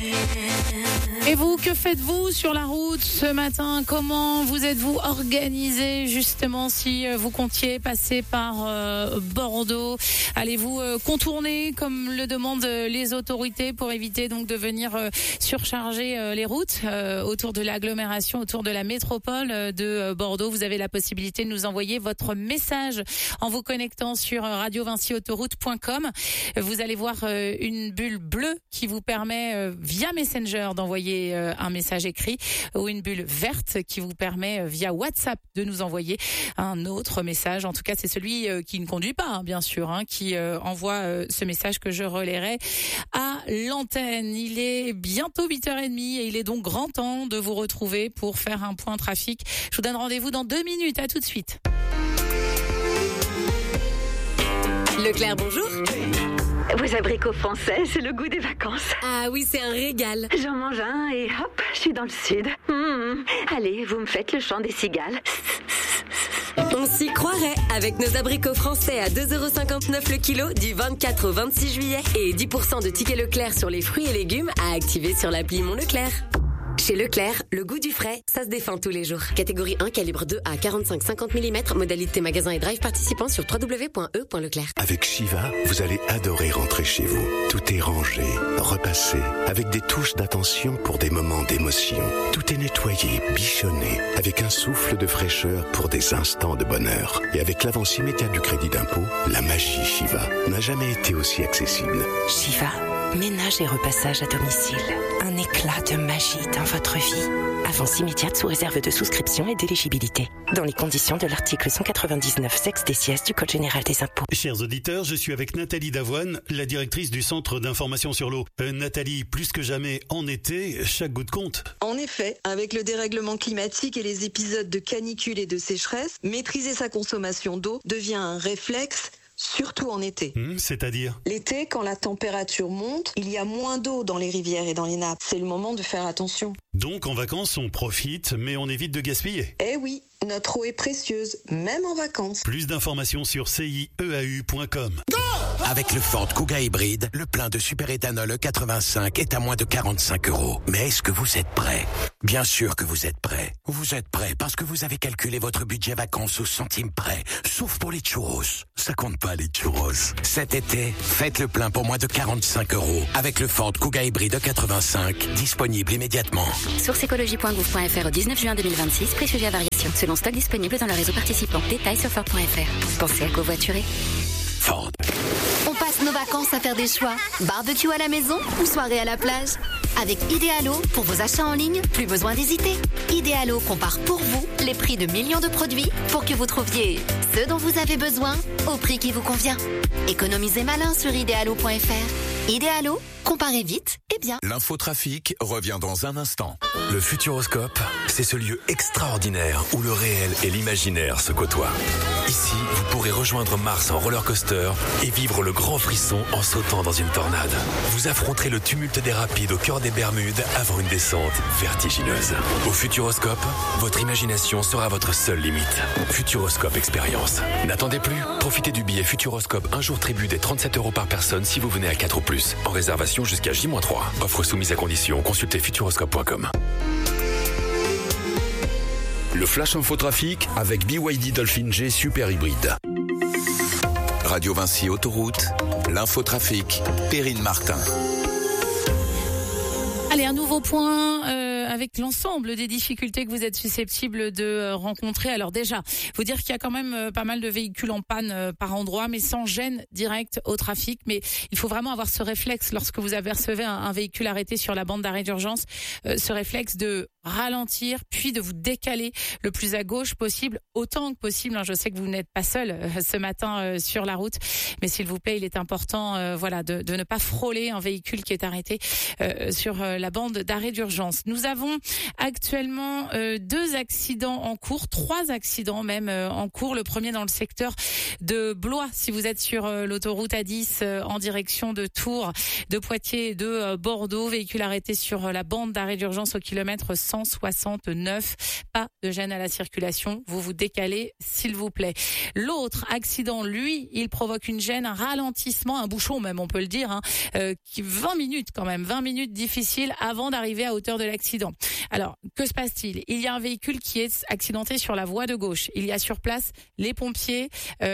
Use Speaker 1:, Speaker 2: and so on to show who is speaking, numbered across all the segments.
Speaker 1: Et vous, que faites-vous sur la route ce matin? Comment vous êtes-vous organisé justement si vous comptiez passer par Bordeaux? Allez-vous contourner comme le demandent les autorités pour éviter donc de venir surcharger les routes autour de l'agglomération, autour de la métropole de Bordeaux? Vous avez la possibilité de nous envoyer votre message en vous connectant sur radiovincyautoroute.com. Vous allez voir une bulle bleue qui vous permet via Messenger d'envoyer un message écrit, ou une bulle verte qui vous permet via WhatsApp de nous envoyer un autre message. En tout cas, c'est celui qui ne conduit pas, bien sûr, qui envoie ce message que je relayerai à l'antenne. Il est bientôt 8h30 et il est donc grand temps de vous retrouver pour faire un point trafic. Je vous donne rendez-vous dans 2 minutes. À tout de suite.
Speaker 2: Leclerc, bonjour.
Speaker 3: Vos abricots français, c'est le goût des vacances.
Speaker 2: Ah oui, c'est un régal.
Speaker 3: J'en mange un et hop, je suis dans le sud. Allez, vous me faites le chant des cigales.
Speaker 2: On s'y croirait avec nos abricots français à 2,59€ le kilo du 24 au 26 juillet et 10% de tickets Leclerc sur les fruits et légumes à activer sur l'appli Mon Leclerc. Chez Leclerc, le goût du frais, ça se défend tous les jours. Catégorie 1, calibre 2 à 45-50 mm, modalité magasin et drive participant sur www.e.leclerc.
Speaker 4: Avec Shiva, vous allez adorer rentrer chez vous. Tout est rangé, repassé, avec des touches d'attention pour des moments d'émotion. Tout est nettoyé, bichonné, avec un souffle de fraîcheur pour des instants de bonheur. Et avec l'avance immédiate du crédit d'impôt, la magie Shiva n'a jamais été aussi accessible.
Speaker 5: Shiva, ménage et repassage à domicile. Un éclat de magie dans votre vie. Avance immédiate sous réserve de souscription et d'éligibilité. Dans les conditions de l'article 199 sexe des sièges du Code général des impôts.
Speaker 6: Chers auditeurs, je suis avec Nathalie Davoine, la directrice du Centre d'information sur l'eau. Nathalie, plus que jamais en été, chaque goutte compte.
Speaker 7: En effet, avec le dérèglement climatique et les épisodes de canicule et de sécheresse, maîtriser sa consommation d'eau devient un réflexe, surtout en été.
Speaker 6: C'est-à-dire ?
Speaker 7: L'été, quand la température monte, il y a moins d'eau dans les rivières et dans les nappes. C'est le moment de faire attention.
Speaker 6: Donc en vacances, on profite, mais on évite de gaspiller.
Speaker 7: Eh oui, notre eau est précieuse, même en vacances.
Speaker 6: Plus d'informations sur cieau.com.
Speaker 8: Avec le Ford Kuga hybride, le plein de superéthanol E85 est à moins de 45€. Mais est-ce que vous êtes prêts ? Bien sûr que vous êtes prêts. Vous êtes prêts parce que vous avez calculé votre budget vacances au centime près. Sauf pour les churros. Ça compte pas les churros. Cet été, faites le plein pour moins de 45€ avec le Ford Kuga hybride E85, disponible immédiatement.
Speaker 9: Source écologie.gouv.fr au 19 juin 2026, prix sujet à variation. Selon stock disponible dans le réseau participant. Détails sur Ford.fr. Pensez à covoiturer.
Speaker 8: Ford.
Speaker 10: On passe nos vacances à faire des choix. Barbecue à la maison ou soirée à la plage. Avec Idealo, pour vos achats en ligne, plus besoin d'hésiter. Idealo compare pour vous les prix de millions de produits pour que vous trouviez ce dont vous avez besoin au prix qui vous convient. Économisez malin sur idealo.fr. Idealo, comparez vite et bien.
Speaker 11: L'infotrafic revient dans un instant. Le Futuroscope, c'est ce lieu extraordinaire où le réel et l'imaginaire se côtoient. Ici, vous pourrez rejoindre Mars en roller coaster et vivre le grand frisson en sautant dans une tornade. Vous affronterez le tumulte des rapides au cœur des Bermudes avant une descente vertigineuse. Au Futuroscope, votre imagination sera votre seule limite. Futuroscope Expérience. N'attendez plus. Profitez du billet Futuroscope un jour tribut des 37€ par personne si vous venez à 4 ou plus. En réservation jusqu'à J-3. Offre soumise à condition. Consultez futuroscope.com.
Speaker 12: Le Flash Infotrafic avec BYD Dolphin G Super Hybride.
Speaker 11: Radio Vinci Autoroute, l'infotrafic, Perrine Martin.
Speaker 1: Allez, un nouveau point avec l'ensemble des difficultés que vous êtes susceptibles de rencontrer. Alors déjà, vous dire qu'il y a quand même pas mal de véhicules en panne par endroit, mais sans gêne directe au trafic. Mais il faut vraiment avoir ce réflexe lorsque vous apercevez un véhicule arrêté sur la bande d'arrêt d'urgence, ce réflexe de ralentir, puis de vous décaler le plus à gauche possible, autant que possible. Je sais que vous n'êtes pas seul ce matin sur la route, mais s'il vous plaît, il est important de ne pas frôler un véhicule qui est arrêté sur la bande d'arrêt d'urgence. Nous avons avons actuellement 2 accidents en cours, 3 accidents même en cours. Le premier dans le secteur de Blois, si vous êtes sur l'autoroute A10 en direction de Tours, de Poitiers et de Bordeaux. Véhicule arrêté sur la bande d'arrêt d'urgence au kilomètre 169. Pas de gêne à la circulation. Vous vous décalez, s'il vous plaît. L'autre accident, lui, il provoque une gêne, un ralentissement, un bouchon même, on peut le dire, qui 20 minutes quand même, 20 minutes difficiles avant d'arriver à hauteur de l'accident. Alors, que se passe-t-il ? Il y a un véhicule qui est accidenté sur la voie de gauche. Il y a sur place les pompiers,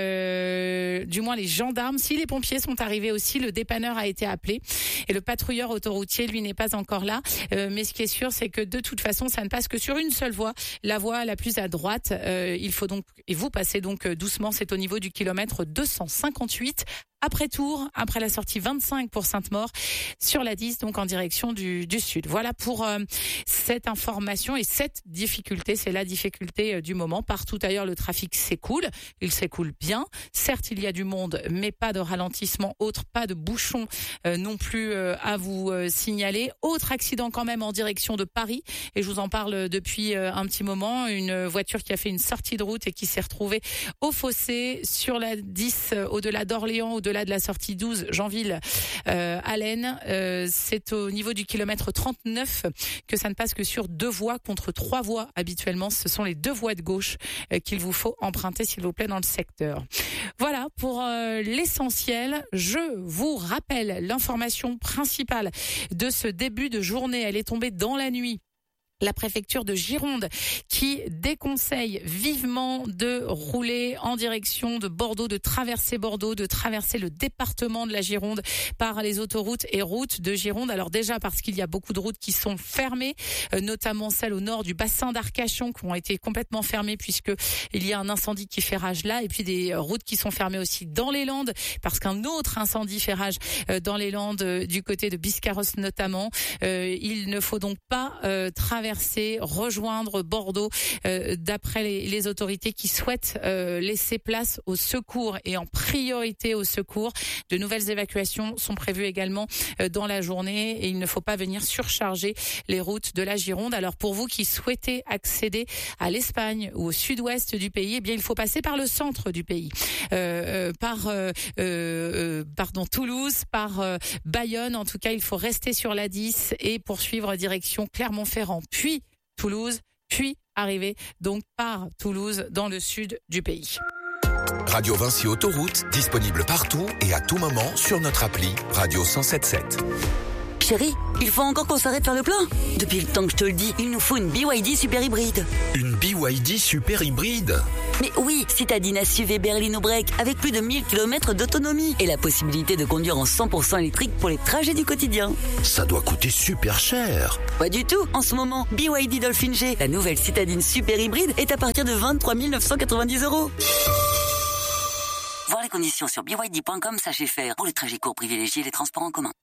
Speaker 1: du moins les gendarmes. Si les pompiers sont arrivés aussi, le dépanneur a été appelé et le patrouilleur autoroutier, lui, n'est pas encore là. Mais ce qui est sûr, c'est que de toute façon, ça ne passe que sur une seule voie, la voie la plus à droite. Il faut donc, et vous passez donc doucement, c'est au niveau du kilomètre 258. Après Tours, après la sortie 25 pour Sainte-Maure, sur la 10, donc en direction du sud. Voilà pour cette information et cette difficulté. C'est la difficulté du moment. Partout ailleurs, le trafic s'écoule. Il s'écoule bien. Certes, il y a du monde, mais pas de ralentissement autre, pas de bouchon non plus à vous signaler. Autre accident quand même en direction de Paris. Et je vous en parle depuis un petit moment. Une voiture qui a fait une sortie de route et qui s'est retrouvée au fossé sur la 10, au-delà d'Orléans, au-delà de la sortie 12 Janville-Allen. C'est au niveau du kilomètre 39 que ça ne passe que sur 2 voies contre 3 voies habituellement. Ce sont les 2 voies de gauche qu'il vous faut emprunter, s'il vous plaît, dans le secteur. Voilà pour l'essentiel. Je vous rappelle l'information principale de ce début de journée. Elle est tombée dans la nuit. La préfecture de Gironde qui déconseille vivement de rouler en direction de Bordeaux, de traverser le département de la Gironde par les autoroutes et routes de Gironde. Alors déjà parce qu'il y a beaucoup de routes qui sont fermées, notamment celles au nord du bassin d'Arcachon qui ont été complètement fermées puisque il y a un incendie qui fait rage là, et puis des routes qui sont fermées aussi dans les Landes parce qu'un autre incendie fait rage dans les Landes du côté de Biscarrosse notamment. Il ne faut donc pas rejoindre Bordeaux d'après les autorités qui souhaitent laisser place au secours et en priorité au secours. De nouvelles évacuations sont prévues également dans la journée et il ne faut pas venir surcharger les routes de la Gironde. Alors pour vous qui souhaitez accéder à l'Espagne ou au sud-ouest du pays, eh bien il faut passer par le centre du pays, par Toulouse, par Bayonne. En tout cas, il faut rester sur la 10 et poursuivre direction Clermont-Ferrand, puis Toulouse, puis arriver donc par Toulouse dans le sud du pays.
Speaker 11: Radio Vinci Autoroute, disponible partout et à tout moment sur notre appli Radio 107.7.
Speaker 13: Chérie, il faut encore qu'on s'arrête faire le plein. Depuis le temps que je te le dis, il nous faut une BYD super hybride.
Speaker 8: Une BYD super hybride ?
Speaker 13: Mais oui, citadine SUV berlino break avec plus de 1000 km d'autonomie et la possibilité de conduire en 100% électrique pour les trajets du quotidien.
Speaker 8: Ça doit coûter super cher.
Speaker 13: Pas du tout. En ce moment, BYD Dolphin G, la nouvelle citadine super hybride, est à partir de 23 990 €. Voir les conditions sur byd.com/fr pour les trajets courts privilégiés et les transports en commun.